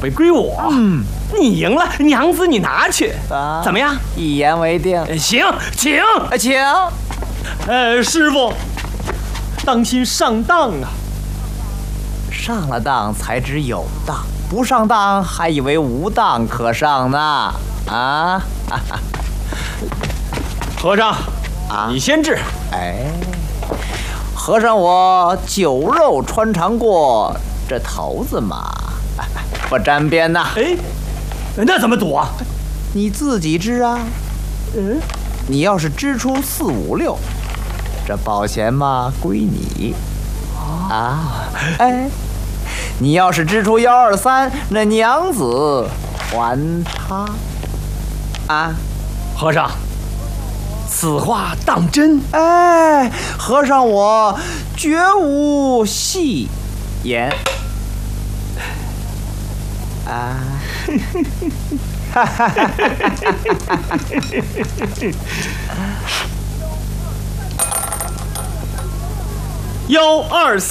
贝归我。你赢了，娘子你拿去。怎么样？ 一言为定。 行，请。 请。 师傅，当心上当啊！ 上了当才知有当，不上当还以为无当可上呢。啊！ 和尚，你先治。 和尚我酒肉穿肠过，这头子嘛，不沾边呐。 那怎么赌啊？ 你自己支啊。你要是支出4、5、6，这保险嘛归你。你要是支出1、2、3，那娘子还他。 和尚，此话当真？ 和尚我绝无戏言。 1、2、3。